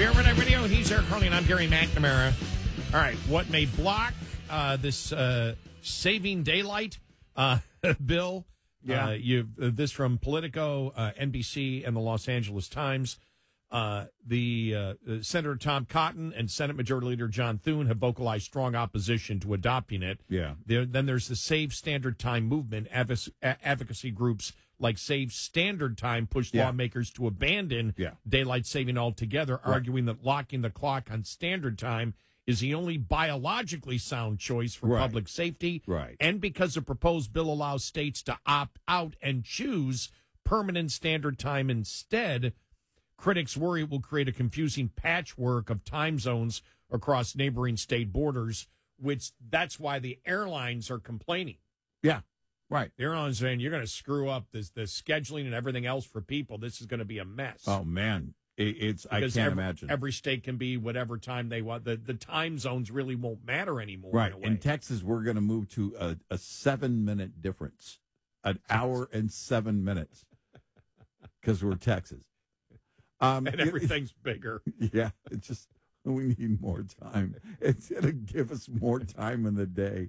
We are Red Eye Radio. He's Eric Carly, and I'm Gary McNamara. All right, what may block this Saving Daylight bill? Yeah. This from Politico, NBC, and the Los Angeles Times. Senator Tom Cotton and Senate Majority Leader John Thune have vocalized strong opposition to adopting it. Yeah. Then there's the Save Standard Time movement. Advocacy groups like Save Standard Time pushed lawmakers to abandon daylight saving altogether, arguing that locking the clock on standard time is the only biologically sound choice for public safety. Right. And because the proposed bill allows states to opt out and choose permanent standard time instead, critics worry it will create a confusing patchwork of time zones across neighboring state borders, which that's why the airlines are complaining. Yeah, right. The airlines saying you're going to screw up the scheduling and everything else for people. This is going to be a mess. Oh, man. I can't imagine. Every state can be whatever time they want. The time zones really won't matter anymore. Right. In Texas, we're going to move to a 7-minute difference, an hour and 7 minutes, because we're Texas. And everything's bigger. Yeah. It's just, we need more time. It's going to give us more time in the day.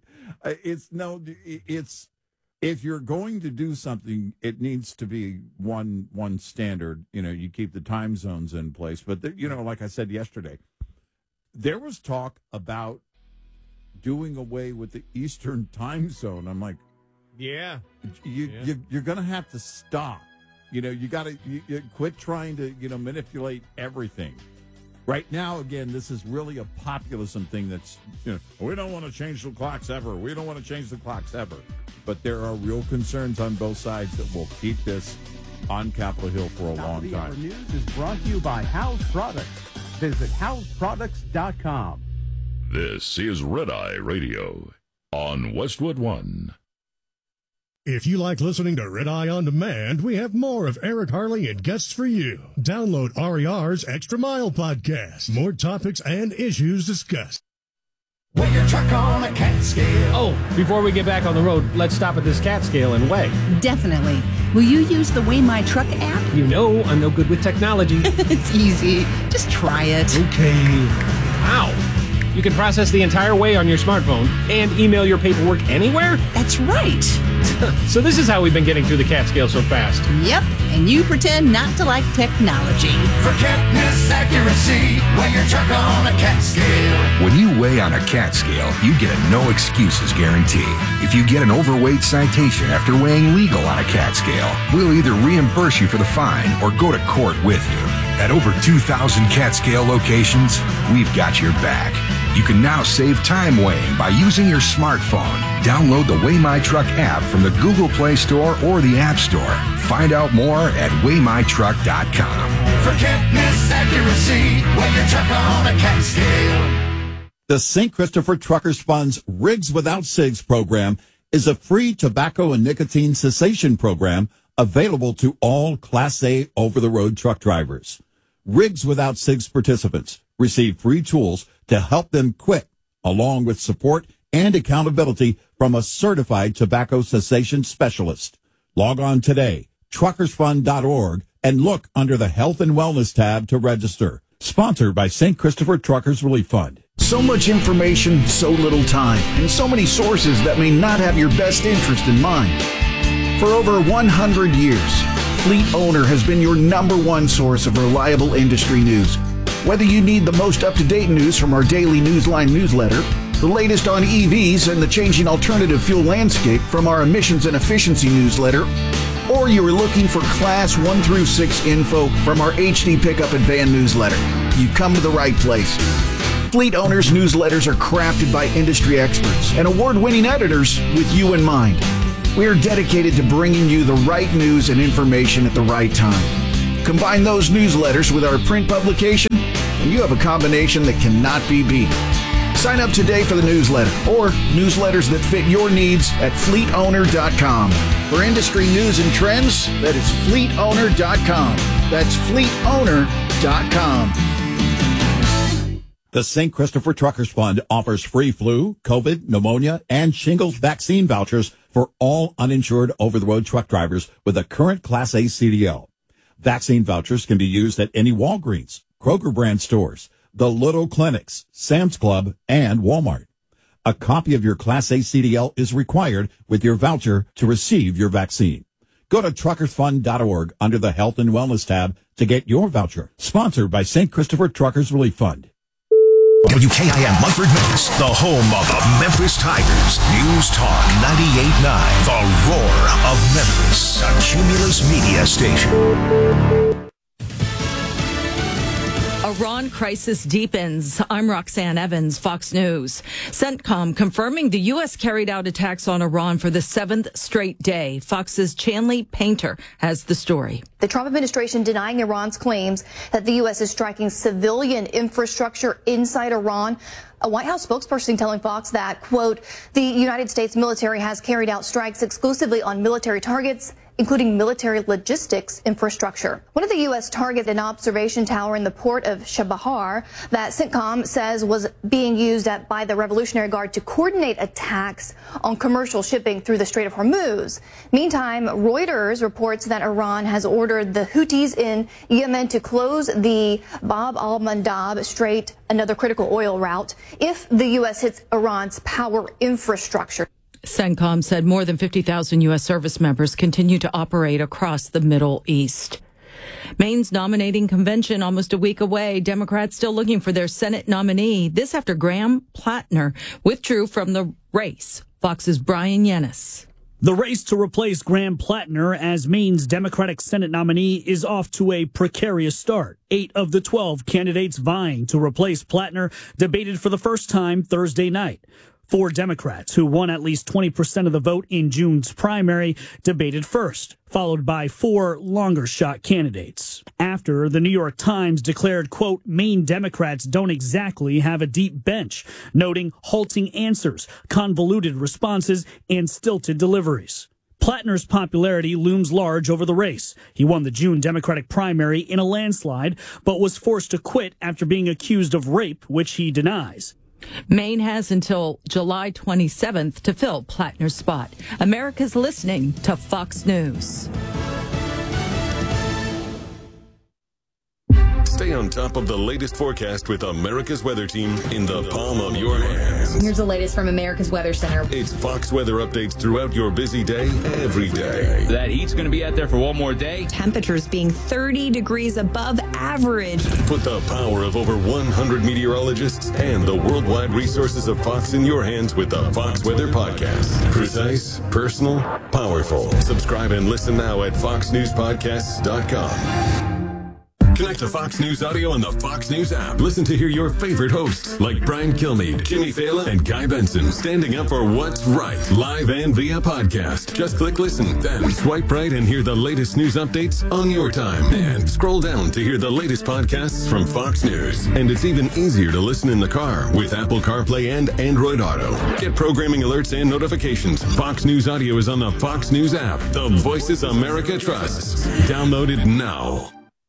If you're going to do something, it needs to be one standard. You keep the time zones in place. But, like I said yesterday, there was talk about doing away with the Eastern time zone. I'm like, you're going to have to stop. You got to quit trying to, manipulate everything. Right now, again, this is really a populism thing that's, we don't want to change the clocks ever. We don't want to change the clocks ever. But there are real concerns on both sides that will keep this on Capitol Hill for a long time. Our news is brought to you by House Products. Visit houseproducts.com. This is Red Eye Radio on Westwood One. If you like listening to Red Eye On Demand, we have more of Eric Harley and guests for you. Download RER's Extra Mile podcast. More topics and issues discussed. Weigh your truck on a cat scale. Oh, before we get back on the road, let's stop at this cat scale and weigh. Definitely. Will you use the Weigh My Truck app? You know I'm no good with technology. It's easy. Just try it. Okay. Wow. You can process the entire weigh on your smartphone and email your paperwork anywhere? That's right. So this is how we've been getting through the cat scale so fast. Yep, and you pretend not to like technology. For catness accuracy, weigh your truck on a cat scale. When you weigh on a cat scale, you get a no excuses guarantee. If you get an overweight citation after weighing legal on a cat scale, we'll either reimburse you for the fine or go to court with you. At over 2,000 cat scale locations, we've got your back. You can now save time weighing by using your smartphone. Download the Weigh My Truck app from the Google Play Store or the App Store. Find out more at weightmytruck.com. For catness accuracy, weigh your truck on a cat scale. The St. Christopher Truckers Fund's Rigs Without Cigs program is a free tobacco and nicotine cessation program available to all Class A over-the-road truck drivers. Rigs Without Cigs participants receive free tools to help them quit, along with support and accountability from a certified tobacco cessation specialist. Log on today, truckersfund.org, and look under the Health and Wellness tab to register. Sponsored by St. Christopher Truckers Relief Fund. So much information, so little time, and so many sources that may not have your best interest in mind. For over 100 years, Fleet Owner has been your #1 source of reliable industry news. Whether you need the most up-to-date news from our daily Newsline newsletter, the latest on EVs and the changing alternative fuel landscape from our emissions and efficiency newsletter, or you are looking for Class 1 through 6 info from our HD Pickup and Van newsletter, you've come to the right place. Fleet Owners newsletters are crafted by industry experts and award-winning editors with you in mind. We are dedicated to bringing you the right news and information at the right time. Combine those newsletters with our print publication, and you have a combination that cannot be beat. Sign up today for the newsletter or newsletters that fit your needs at fleetowner.com. For industry news and trends, that is fleetowner.com. That's fleetowner.com. The St. Christopher Truckers Fund offers free flu, COVID, pneumonia, and shingles vaccine vouchers for all uninsured over-the-road truck drivers with a current Class A CDL. Vaccine vouchers can be used at any Walgreens, Kroger brand stores, the Little Clinics, Sam's Club, and Walmart. A copy of your Class A CDL is required with your voucher to receive your vaccine. Go to truckersfund.org under the Health and Wellness tab to get your voucher. Sponsored by St. Christopher Truckers Relief Fund. WKIM Munford, Memphis, the home of the Memphis Tigers. News Talk 98.9, the roar of Memphis, a Cumulus media station. Iran crisis deepens. I'm Roxanne Evans, Fox News. CENTCOM confirming the U.S. carried out attacks on Iran for the 7th straight day. Fox's Chanley Painter has the story. The Trump administration denying Iran's claims that the U.S. is striking civilian infrastructure inside Iran. A White House spokesperson telling Fox that, quote, the United States military has carried out strikes exclusively on military targets, including military logistics infrastructure. One of the U.S. targets, an observation tower in the port of Chabahar that CENTCOM says was being used by the Revolutionary Guard to coordinate attacks on commercial shipping through the Strait of Hormuz. Meantime, Reuters reports that Iran has ordered the Houthis in Yemen to close the Bab al-Mandab Strait, another critical oil route, if the U.S. hits Iran's power infrastructure. CENTCOM said more than 50,000 U.S. service members continue to operate across the Middle East. Maine's nominating convention almost a week away. Democrats still looking for their Senate nominee. This after Graham Plattner withdrew from the race. Fox's Brian Yennis. The race to replace Graham Plattner as Maine's Democratic Senate nominee is off to a precarious start. 8 of the 12 candidates vying to replace Plattner debated for the first time Thursday night. 4 Democrats, who won at least 20% of the vote in June's primary, debated first, followed by 4 longer-shot candidates. After, the New York Times declared, quote, Maine Democrats don't exactly have a deep bench, noting halting answers, convoluted responses, and stilted deliveries. Plattner's popularity looms large over the race. He won the June Democratic primary in a landslide, but was forced to quit after being accused of rape, which he denies. Maine has until July 27th to fill Plattner's spot. America's listening to Fox News. Stay on top of the latest forecast with America's Weather Team in the palm of your hands. Here's the latest from America's Weather Center. It's Fox weather updates throughout your busy day, every day. That heat's going to be out there for one more day. Temperatures being 30 degrees above average. Put the power of over 100 meteorologists and the worldwide resources of Fox in your hands with the Fox Weather Podcast. Precise, personal, powerful. Subscribe and listen now at foxnewspodcasts.com. Connect to Fox News Audio on the Fox News app. Listen to hear your favorite hosts like Brian Kilmeade, Jimmy Fallon, and Guy Benson standing up for what's right, live and via podcast. Just click listen, then swipe right and hear the latest news updates on your time. And scroll down to hear the latest podcasts from Fox News. And it's even easier to listen in the car with Apple CarPlay and Android Auto. Get programming alerts and notifications. Fox News Audio is on the Fox News app. The voices America trusts. Download it now.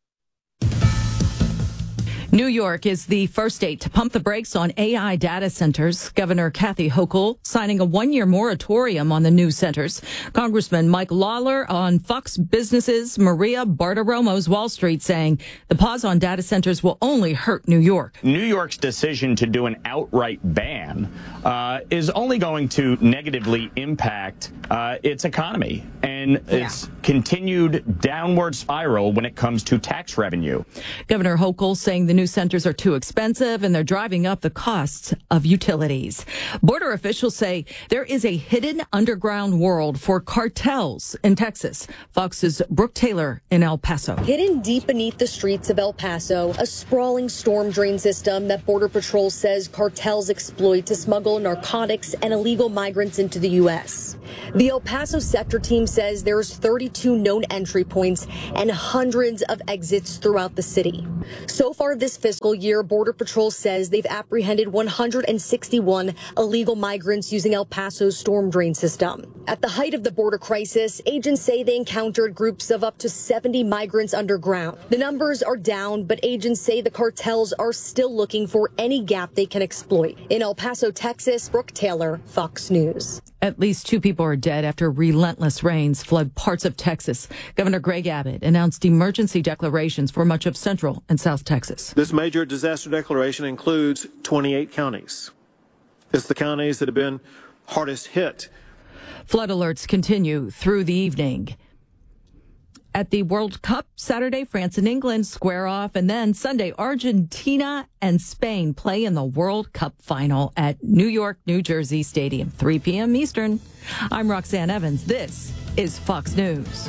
New York is the first state to pump the brakes on AI data centers. Governor Kathy Hochul signing a 1-year moratorium on the new centers. Congressman Mike Lawler on Fox Business's Maria Bartiromo's Wall Street saying the pause on data centers will only hurt New York. New York's decision to do an outright ban is only going to negatively impact its economy and its continued downward spiral when it comes to tax revenue. Governor Hochul saying the new centers are too expensive and they're driving up the costs of utilities. Border officials say there is a hidden underground world for cartels in Texas. Fox's Brooke Taylor in El Paso. Hidden deep beneath the streets of El Paso, a sprawling storm drain system that Border Patrol says cartels exploit to smuggle narcotics and illegal migrants into the U.S. The El Paso sector team says there's 32 known entry points and hundreds of exits throughout the city. So far this fiscal year, Border Patrol says they've apprehended 161 illegal migrants using El Paso's storm drain system. At the height of the border crisis, agents say they encountered groups of up to 70 migrants underground. The numbers are down, but agents say the cartels are still looking for any gap they can exploit. In El Paso, Texas, Brooke Taylor, Fox News. At least 2 people are dead after relentless rains flood parts of Texas. Governor Greg Abbott announced emergency declarations for much of Central and South Texas. The This major disaster declaration includes 28 counties. It's the counties that have been hardest hit. Flood alerts continue through the evening. At the World Cup, Saturday, France and England square off, and then Sunday, Argentina and Spain play in the World Cup final at New York, New Jersey Stadium, 3 p.m. Eastern. I'm Roxanne Evans. This is Fox News.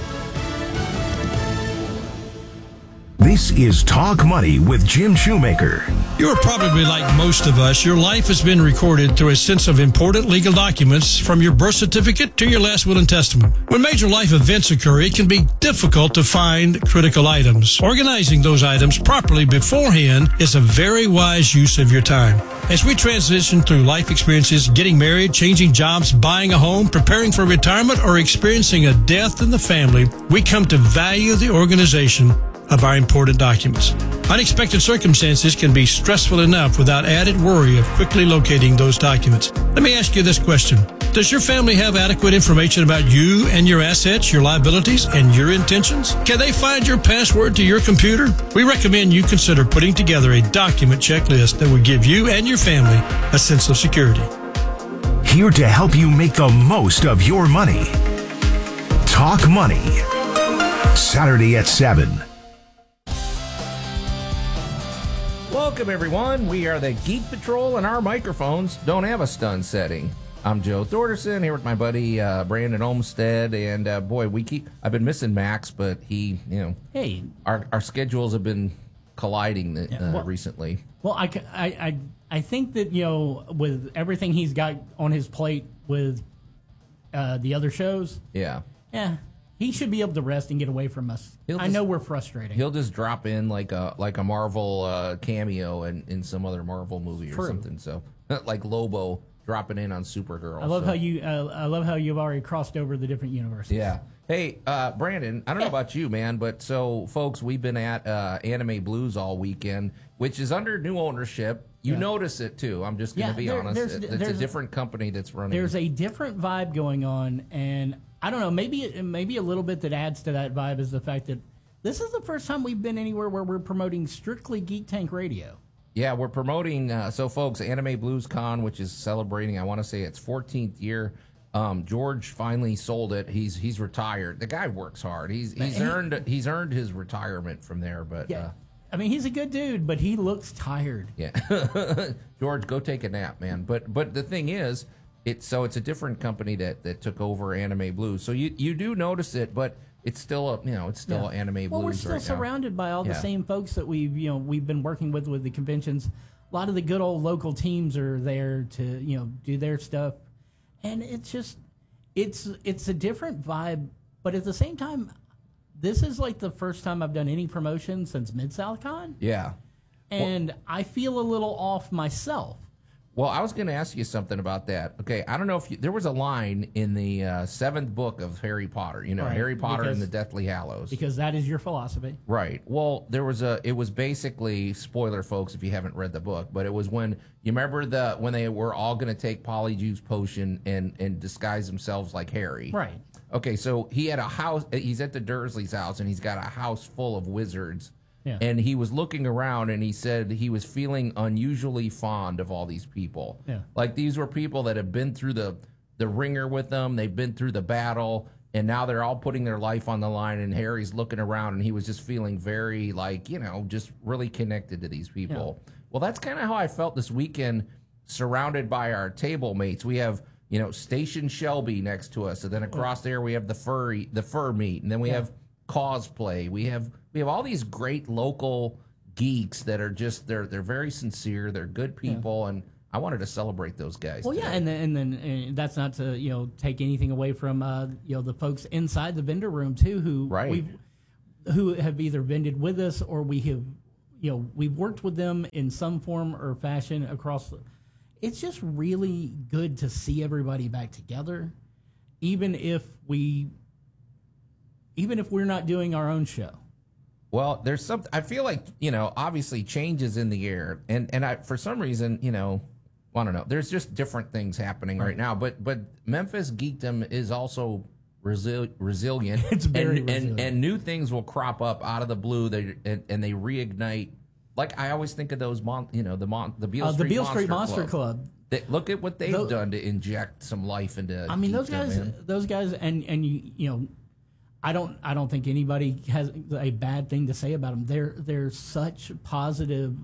This is Talk Money with Jim Shoemaker. You're probably like most of us. Your life has been recorded through a sense of important legal documents, from your birth certificate to your last will and testament. When major life events occur, it can be difficult to find critical items. Organizing those items properly beforehand is a very wise use of your time. As we transition through life experiences, getting married, changing jobs, buying a home, preparing for retirement, or experiencing a death in the family, we come to value the organization of our important documents. Unexpected circumstances can be stressful enough without added worry of quickly locating those documents. Let me ask you this question. Does your family have adequate information about you and your assets, your liabilities, and your intentions? Can they find your password to your computer? We recommend you consider putting together a document checklist that will give you and your family a sense of security. Here to help you make the most of your money. Talk Money. Saturday at 7. Welcome, everyone. We are the Geek Patrol, and our microphones don't have a stun setting. I'm Joe Thorderson here with my buddy Brandon Olmstead, and I've been missing Max, but hey, our schedules have been colliding recently. Well, I think that with everything he's got on his plate with the other shows, yeah. He should be able to rest and get away from us. I know we're frustrating. He'll just drop in like a Marvel cameo in some other Marvel movie or something. So like Lobo dropping in on Supergirl. I love how you've already crossed over the different universes. Yeah. Hey, Brandon, I don't know about you, man, but so folks, we've been at Anime Blues all weekend, which is under new ownership. You notice it too. I'm just going to be honest. It's a different company that's running. There's a different vibe going on, and I don't know. Maybe a little bit that adds to that vibe is the fact that this is the first time we've been anywhere where we're promoting strictly Geek Tank Radio. Yeah, we're promoting. So, folks, Anime Blues Con, which is celebrating, I want to say its 14th year. George finally sold it. He's retired. The guy works hard. He's earned his retirement from there. But yeah. I mean, he's a good dude, but he looks tired. Yeah, George, go take a nap, man. But the thing is, it's a different company that took over Anime Blues. So you do notice it, but it's still Anime Blues. Well, we're still surrounded by all the same folks that we've been working with the conventions. A lot of the good old local teams are there to do their stuff, and it's a different vibe. But at the same time, this is like the first time I've done any promotion since Mid-South Con. Yeah. And I feel a little off myself. Well, I was going to ask you something about that. Okay, I don't know if there was a line in the 7th book of Harry Potter, right, Harry Potter and the Deathly Hallows. Because that is your philosophy. Right. Well, it was basically, spoiler folks if you haven't read the book, but it was when when they were all going to take Polyjuice Potion and disguise themselves like Harry. Right. Okay, so he had a house, he's at the Dursleys' house, and he's got a house full of wizards. Yeah. And he was looking around, and he said he was feeling unusually fond of all these people. Yeah. Like, these were people that have been through the ringer with them. They've been through the battle, and now they're all putting their life on the line, and Harry's looking around, and he was just feeling very, just really connected to these people. Yeah. Well, that's kind of how I felt this weekend, surrounded by our table mates. We have, Station Shelby next to us, and then across there we have the fur meet, and then we have cosplay. We have all these great local geeks that are just they're very sincere. They're good people, and I wanted to celebrate those guys. Well, today. yeah, and then that's not to take anything away from the folks inside the vendor room too, who have either vended with us or we have we've worked with them in some form or fashion across. It's just really good to see everybody back together, even if we're not doing our own show. Well, there's something, I feel like, obviously change is in the air. And I, for some reason, I don't know. There's just different things happening right now. But Memphis geekdom is also resilient. It's very resilient. And new things will crop up out of the blue and they reignite like I always think of those, the Beale Street Monster Club. Look at what they've done to inject some life into. I mean, those guys, and you know, I don't think anybody has a bad thing to say about them. They're such a positive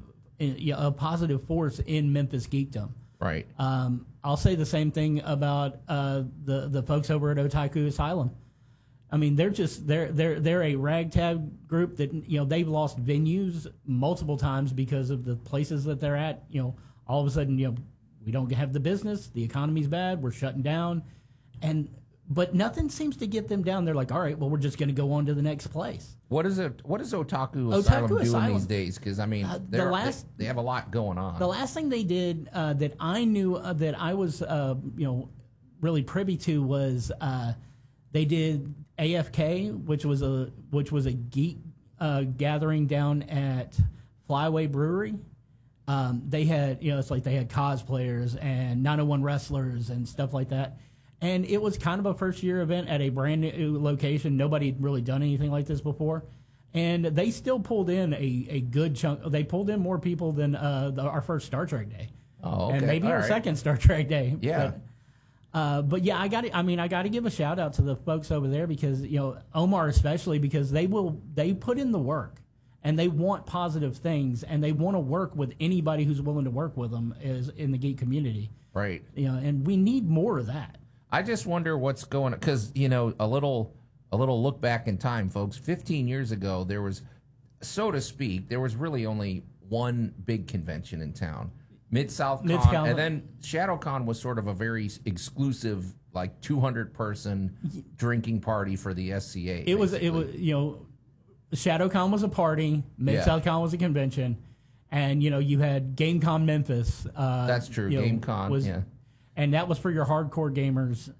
force in Memphis geekdom. Right. I'll say the same thing about the folks over at Otaku Asylum. I mean, they're a ragtag group that, you know, they've lost venues multiple times because of the places that they're at. You know, all of a sudden, you know, we don't have the business, the economy's bad, we're shutting down, but nothing seems to get them down. They're like, all right, well, we're just going to go on to the next place. What is Otaku Asylum doing these days? Because I mean, they have a lot going on. The last thing they did that I knew that I was really privy to was they did AFK, which was a geek gathering down at Flyway Brewery. They had, it's like they had cosplayers and 901 wrestlers and stuff like that. And it was kind of a first-year event at a brand-new location. Nobody had really done anything like this before. And they still pulled in a good chunk. They pulled in more people than our first Star Trek day. Oh, okay. And maybe our second Star Trek day. Yeah. But yeah, I got to give a shout-out to the folks over there because, you know, Omar especially, because they put in the work. And they want positive things, and they want to work with anybody who's willing to work with them is in the geek community. Right. You know, and we need more of that. I just wonder what's going on, because, you know, a little look back in time, folks. 15 years ago, there was, so to speak, there was really only one big convention in town, Mid-South Con, and then ShadowCon was sort of a very exclusive, like 200-person drinking party for the SCA. It was, you know, ShadowCon was a party, Mid-South Con was a convention, and, you know, you had GameCon Memphis. That's true, GameCon, and that was for your hardcore gamers.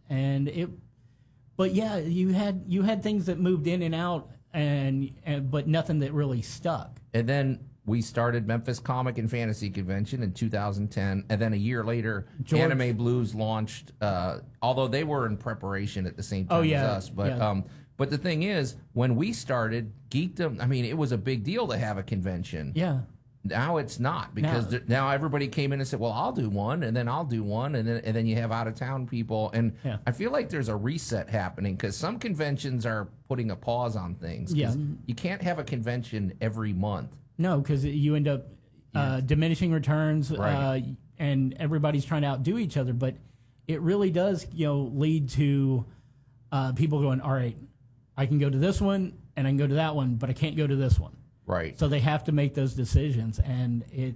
But yeah, you had things that moved in and out, but nothing that really stuck. And then we started Memphis Comic and Fantasy Convention in 2010, and then a year later, Anime Blues launched. Although they were in preparation at the same time as us, but the thing is, when we started Geekdom, I mean, it was a big deal to have a convention. Yeah. Now it's not, because now everybody came in and said, well, I'll do one, and then I'll do one, and then you have out-of-town people. And I feel like there's a reset happening, because some conventions are putting a pause on things. Yeah. You can't have a convention every month. No, because you end up diminishing returns, and everybody's trying to outdo each other. But it really does, you know, lead to people going, all right, I can go to this one, and I can go to that one, but I can't go to this one. Right. So they have to make those decisions, and it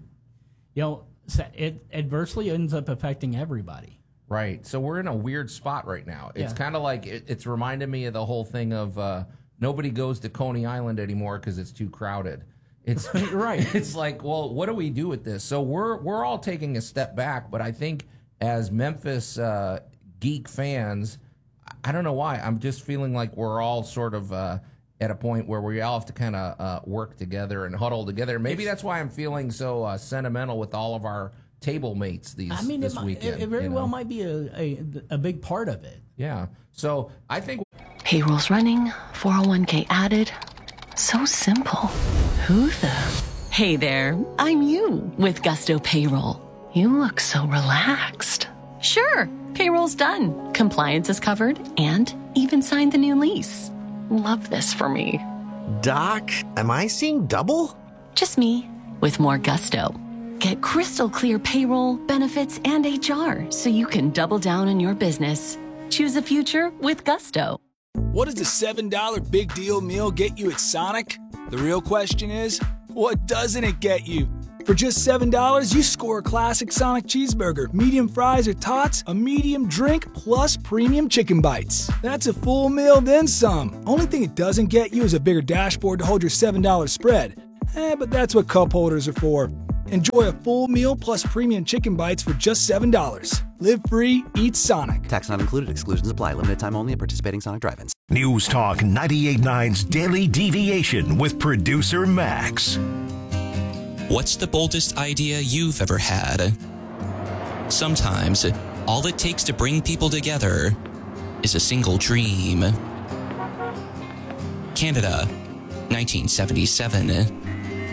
adversely ends up affecting everybody. Right. So we're in a weird spot right now. It's kind of like it's reminded me of the whole thing of nobody goes to Coney Island anymore because it's too crowded. It's right. It's like, well, what do we do with this? So we're all taking a step back, but I think as Memphis geek fans, I don't know why, I'm just feeling like we're all sort of at a point where we all have to kind of work together and huddle together. Maybe that's why I'm feeling so sentimental with all of our table mates this weekend. It very well might be a big part of it. Yeah. So I think payroll's running, 401k added. So simple. Who the? Hey there, I'm you with Gusto Payroll. You look so relaxed. Sure, payroll's done. Compliance is covered and even signed the new lease. Love this for me. Doc, am I seeing double? Just me with more gusto. Get crystal clear payroll, benefits, and HR so you can double down on your business. Choose a future with Gusto. What does the $7 big deal meal get you at Sonic? The real question is, what doesn't it get you? For just $7, you score a classic Sonic cheeseburger, medium fries or tots, a medium drink, plus premium chicken bites. That's a full meal, then some. Only thing it doesn't get you is a bigger dashboard to hold your $7 spread. But that's what cup holders are for. Enjoy a full meal plus premium chicken bites for just $7. Live free, eat Sonic. Tax not included. Exclusions apply. Limited time only at participating Sonic drive-ins. News Talk 98.9's Daily Deviation with producer Max. What's the boldest idea you've ever had? Sometimes, all it takes to bring people together is a single dream. Canada, 1977.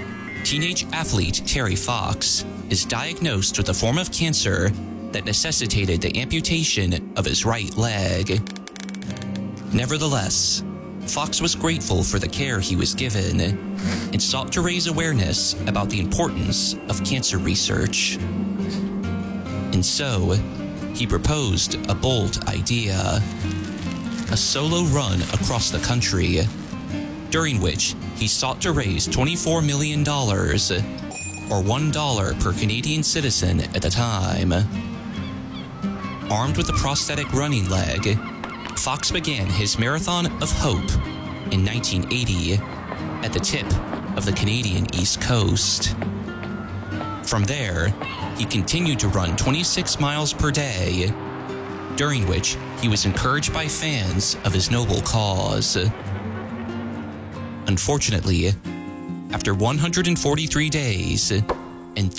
teenage athlete Terry Fox is diagnosed with a form of cancer that necessitated the amputation of his right leg. Nevertheless, Fox was grateful for the care he was given and sought to raise awareness about the importance of cancer research. And so, he proposed a bold idea: a solo run across the country, during which he sought to raise $24 million, or $1 per Canadian citizen at the time. Armed with a prosthetic running leg, Fox began his Marathon of Hope in 1980 at the tip of the Canadian East Coast. From there, he continued to run 26 miles per day, during which he was encouraged by fans of his noble cause. Unfortunately, after 143 days and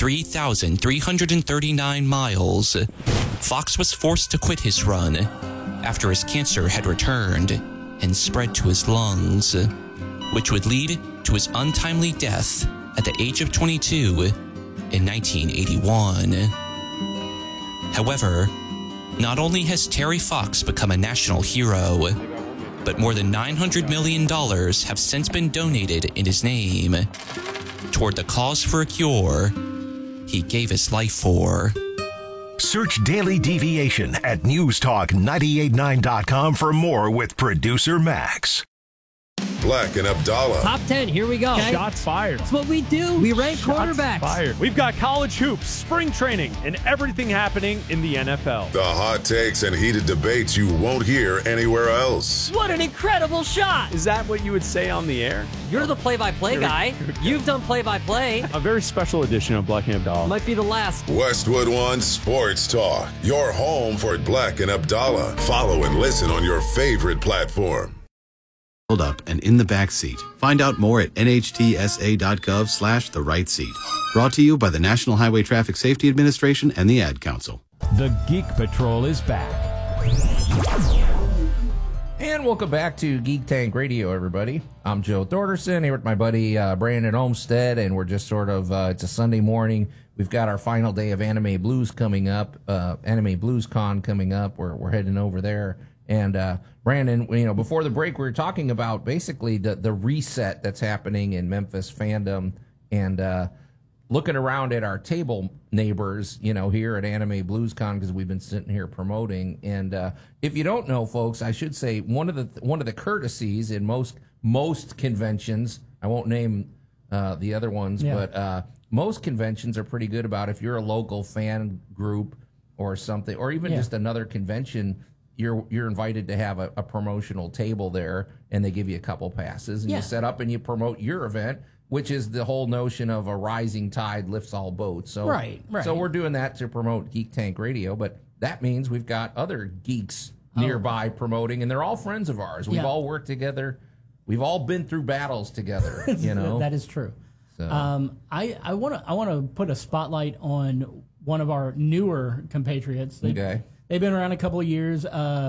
3,339 miles, Fox was forced to quit his run after his cancer had returned and spread to his lungs, which would lead to his untimely death at the age of 22 in 1981. However, not only has Terry Fox become a national hero, but more than $900 million have since been donated in his name toward the cause for a cure he gave his life for. Search Daily Deviation at newstalk989.com for more with producer Max. Black and Abdallah. Top 10, here we go. Okay. Shots fired. That's what we do. We rank quarterbacks. Fired. We've got college hoops, spring training, and everything happening in the NFL. The hot takes and heated debates you won't hear anywhere else. What an incredible shot. Is that what you would say on the air? You're the play-by-play guy. You've done play-by-play. A very special edition of Black and Abdallah. Might be the last. Westwood One Sports Talk. Your home for Black and Abdallah. Follow and listen on your favorite platform. Up and in the back seat. Find out more at nhtsa.gov/the right seat. Brought to you by the National Highway Traffic Safety Administration and the Ad Council. The Geek Patrol is back. And welcome back to Geek Tank Radio, everybody. I'm Joe Thorderson here with my buddy Brandon Olmstead, and we're just sort of, it's a Sunday morning. We've got our final day of Anime Blues coming up, Anime Blues Con coming up. We're heading over there. And Brandon, before the break, we were talking about basically the reset that's happening in Memphis fandom, and looking around at our table neighbors, here at Anime Blues Con, because we've been sitting here promoting. And if you don't know, folks, I should say one of the courtesies in most conventions. I won't name the other ones, but most conventions are pretty good about if you're a local fan group or something, or even just another convention. You're invited to have a promotional table there, and they give you a couple passes, and you set up and you promote your event, which is the whole notion of a rising tide lifts all boats. So, right. So we're doing that to promote Geek Tank Radio, but that means we've got other geeks nearby promoting, and they're all friends of ours. We've all worked together. We've all been through battles together. That is true. So. I want to put a spotlight on one of our newer compatriots. They've been around a couple of years,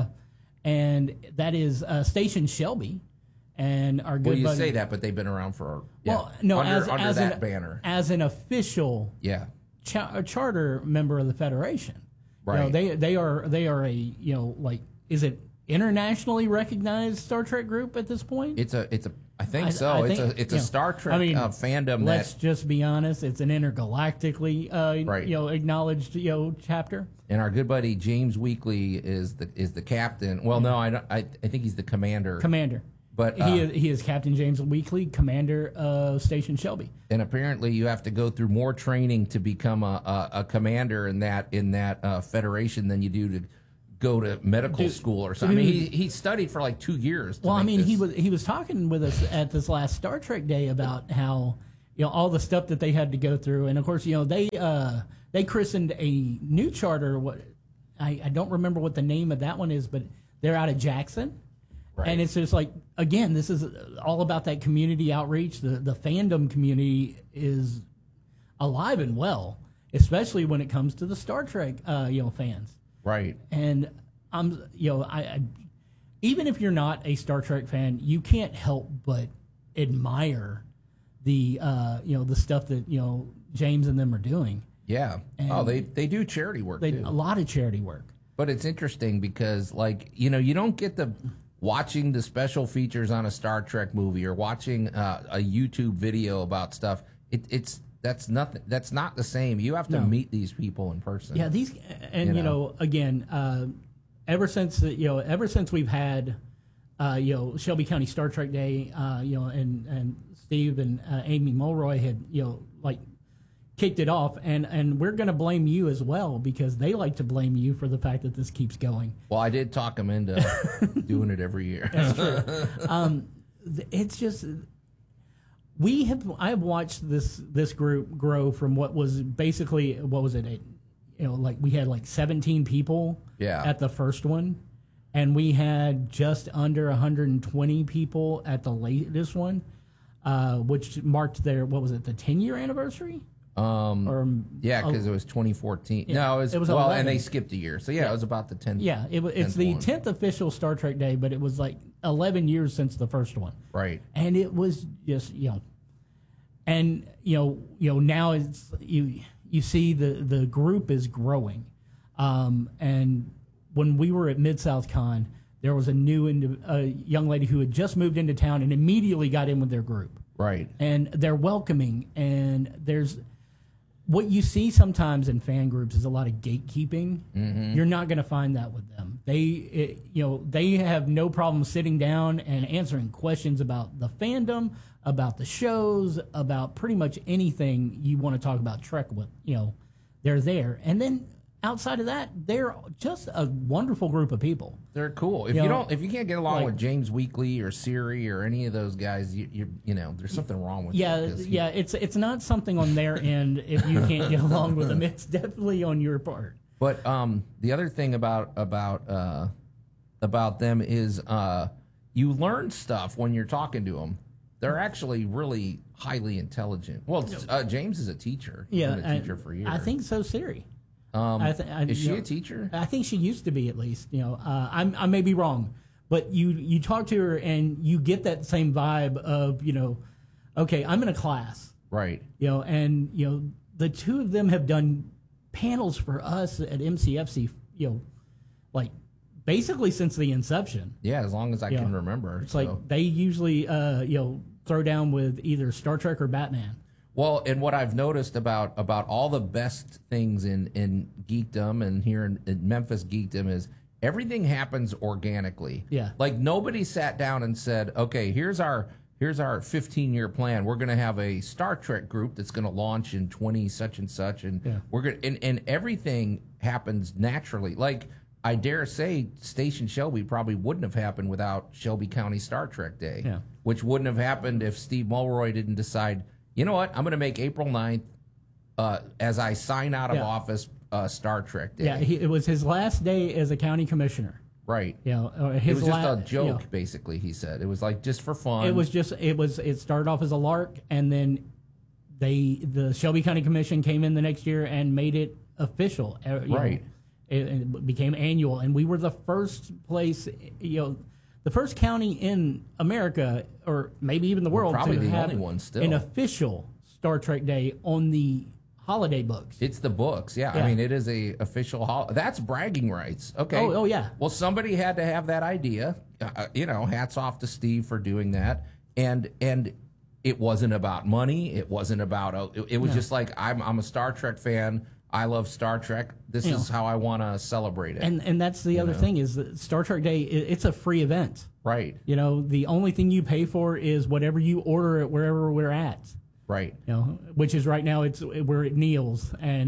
and that is Station Shelby, and our good buddy. Well, you say that, but they've been around for under that banner as an official charter member of the Federation. Right. They are a is it internationally recognized Star Trek group at this point? I think so. It's a Star Trek fandom. Let's just be honest. It's an intergalactically acknowledged chapter. And our good buddy James Weekly is the captain. Well, no, I think he's the commander. But he is Captain James Weekly, commander of Station Shelby. And apparently, you have to go through more training to become a commander in that Federation than you do to go to medical school or something. He studied for like 2 years. He was talking with us at this last Star Trek Day about how all the stuff that they had to go through, and of course they christened a new charter. I don't remember what the name of that one is, but they're out of Jackson. Right. And it's just like, again, this is all about that community outreach. The fandom community is alive and well, especially when it comes to the Star Trek fans. Right. And I even if you're not a Star Trek fan, you can't help but admire the the stuff that James and them are doing. Yeah. And they do charity work too. A lot of charity work. But it's interesting because, like, you don't get the watching the special features on a Star Trek movie or watching a YouTube video about stuff. That's not the same. You have to meet these people in person. Yeah, again, ever since we've had Shelby County Star Trek Day, and Steve and Amy Mulroy had kicked it off, and we're going to blame you as well because they like to blame you for the fact that this keeps going. Well, I did talk them into doing it every year. That's true. It's just I've watched this group grow from what was basically we had 17 people at the first one, and we had just under 120 people at the latest one, which marked their the 10-year anniversary. Because it was 2014. Yeah, no, it was 11. And they skipped a year. So it was about the 10th. Yeah, it's the 10th official Star Trek Day, but it was 11 years since the first one. Right. And it was just and now it's you see the group is growing, and when we were at Mid-South Con, there was a young lady who had just moved into town and immediately got in with their group. Right. And they're welcoming, and there's what you see sometimes in fan groups is a lot of gatekeeping. Mm-hmm. You're not going to find that with them. They have no problem sitting down and answering questions about the fandom, about the shows, about pretty much anything you want to talk about Trek with. They're there. And then outside of that, they're just a wonderful group of people. They're cool. If you can't get along with James Weekly or Siri or any of those guys, you there's something wrong with you. Yeah, it's not something on their end if you can't get along with them. It's definitely on your part. But the other thing about them is you learn stuff when you're talking to them. They're actually really highly intelligent. Well, James is a teacher. He's been a teacher for years. I think so, Siri. Is she a teacher? I think she used to be, at least. I may be wrong, but you talk to her and you get that same vibe of okay, I'm in a class, right? And the two of them have done panels for us at MCFC, basically since the inception. Yeah, as long as I can remember. It's like they usually throw down with either Star Trek or Batman. Well, and what I've noticed about all the best things in geekdom and here in Memphis geekdom is everything happens organically. Yeah. Like nobody sat down and said, okay, here's our 15-year plan. We're going to have a Star Trek group that's going to launch in 20 such and such, and we're going and everything happens naturally. Like I dare say, Station Shelby probably wouldn't have happened without Shelby County Star Trek Day, which wouldn't have happened if Steve Mulroy didn't decide, you know what, I'm going to make April 9th, as I sign out of office, Star Trek Day. Yeah, it was his last day as a county commissioner. Right. It was just a joke, basically, he said. It was like just for fun. It started off as a lark, and then the Shelby County Commission came in the next year and made it official. Right. It became annual, and we were the first place, the first county in America, or maybe even the world, probably to the have only one still. an official Star Trek Day on the holiday books. It's the books, yeah. I mean, it is a official that's bragging rights. Okay. Oh, yeah. Well, somebody had to have that idea. Hats off to Steve for doing that. And it wasn't about money. It wasn't about. It was just like I'm a Star Trek fan. I love Star Trek. This is how I want to celebrate it. And that's the other thing is that Star Trek Day, it's a free event. Right. The only thing you pay for is whatever you order at wherever we're at. Right. Which is right now we're at Neil's and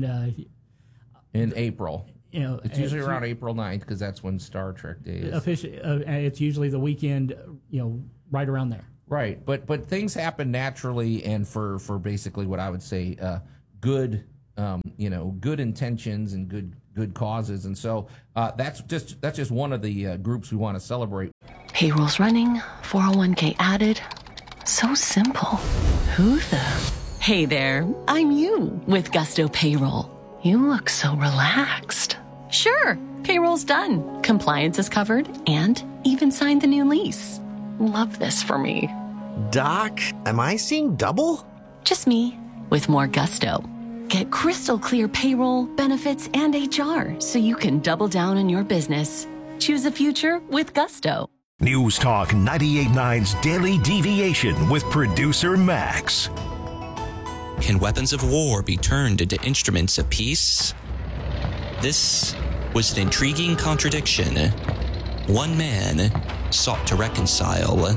in April. It's usually around April 9th because that's when Star Trek Day is. It's usually the weekend, right around there. Right. But things happen naturally and for basically what I would say good good intentions and good causes, and so that's just one of the groups we want to celebrate. Payroll's running, 401k added. So simple. Who the? Hey there, I'm you with Gusto Payroll. You look so relaxed. Sure, payroll's done. Compliance is covered, and even signed the new lease. Love this for me. Doc, am I seeing double? Just me, with more gusto. Get crystal clear payroll, benefits, and HR so you can double down on your business. Choose a future with gusto. News Talk 98.9's Daily Deviation with producer Max. Can weapons of war be turned into instruments of peace? This was an intriguing contradiction. One man sought to reconcile.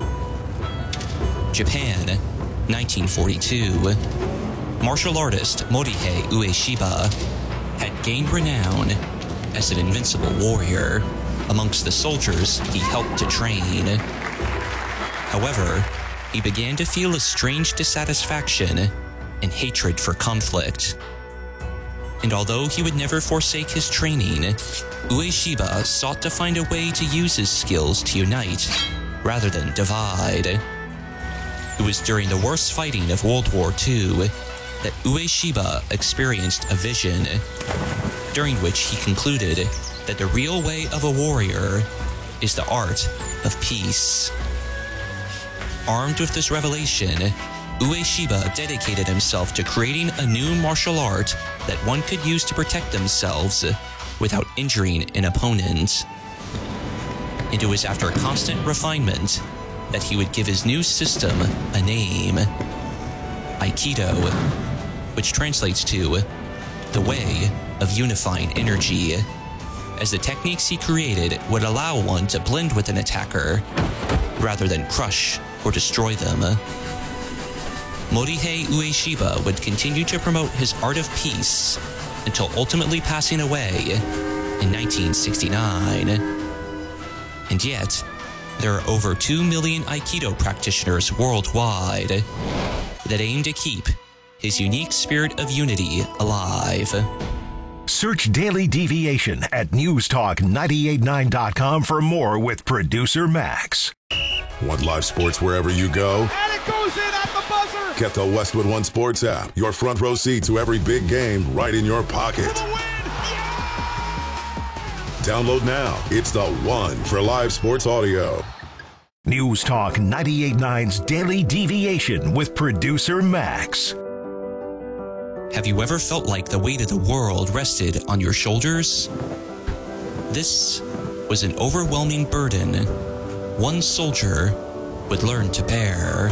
Japan, 1942. Martial artist Morihei Ueshiba had gained renown as an invincible warrior amongst the soldiers he helped to train. However, he began to feel a strange dissatisfaction and hatred for conflict. And although he would never forsake his training, Ueshiba sought to find a way to use his skills to unite rather than divide. It was during the worst fighting of World War II that Ueshiba experienced a vision, during which he concluded that the real way of a warrior is the art of peace. Armed with this revelation, Ueshiba dedicated himself to creating a new martial art that one could use to protect themselves without injuring an opponent. And it was after constant refinement that he would give his new system a name, Aikido, which translates to the way of unifying energy, as the techniques he created would allow one to blend with an attacker rather than crush or destroy them. Morihei Ueshiba would continue to promote his art of peace until ultimately passing away in 1969. And yet, there are over 2 million Aikido practitioners worldwide that aim to keep his unique spirit of unity alive. Search Daily Deviation at newstalk989.com for more with producer Max. Want live sports wherever you go? And it goes in at the buzzer! Get the Westwood One Sports app. Your front row seat to every big game right in your pocket. Download now. It's the one for live sports audio. News Talk 98.9's Daily Deviation with producer Max. Have you ever felt like the weight of the world rested on your shoulders? This was an overwhelming burden one soldier would learn to bear.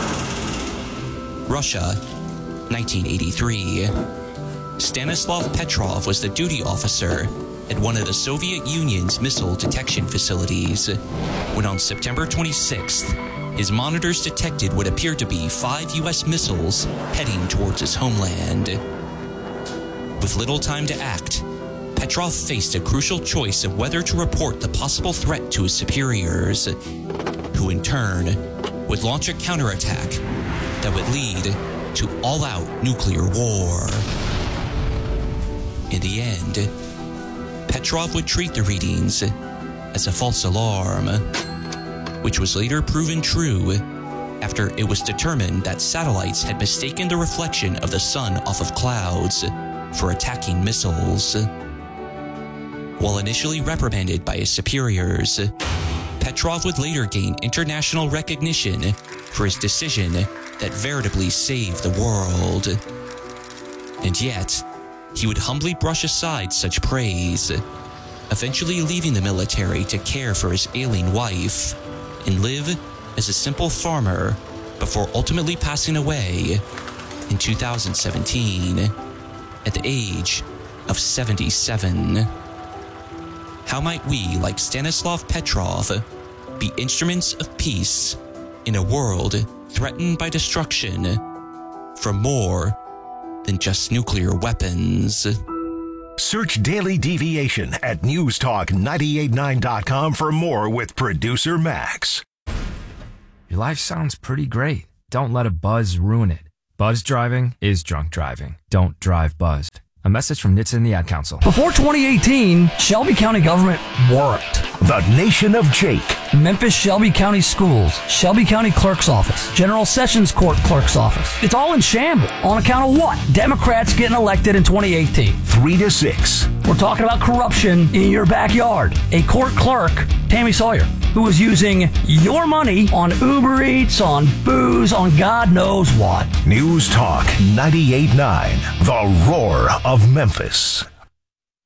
Russia, 1983. Stanislav Petrov was the duty officer at one of the Soviet Union's missile detection facilities when on September 26th, his monitors detected what appeared to be 5 U.S. missiles heading towards his homeland. With little time to act, Petrov faced a crucial choice of whether to report the possible threat to his superiors, who in turn would launch a counterattack that would lead to all-out nuclear war. In the end, Petrov would treat the readings as a false alarm, which was later proven true after it was determined that satellites had mistaken the reflection of the sun off of clouds for attacking missiles. While initially reprimanded by his superiors, Petrov would later gain international recognition for his decision that veritably saved the world. And yet, he would humbly brush aside such praise, eventually leaving the military to care for his ailing wife and live as a simple farmer before ultimately passing away in 2017 at the age of 77. How might we, like Stanislav Petrov, be instruments of peace in a world threatened by destruction from more than just nuclear weapons? Search Daily Deviation at newstalk989.com for more with producer Max. Your life sounds pretty great. Don't let a buzz ruin it. Buzz driving is drunk driving. Don't drive buzzed. A message from NHTSA and the Ad Council. Before 2018, Shelby County government worked. The Nation of Jake. Memphis Shelby County Schools, Shelby County Clerk's Office, General Sessions Court Clerk's Office. It's all in shambles. On account of what? Democrats getting elected in 2018. 3 to 6. We're talking about corruption in your backyard. A court clerk, Tammy Sawyer, who was using your money on Uber Eats, on booze, on God knows what. News Talk 98.9, The Roar of Memphis.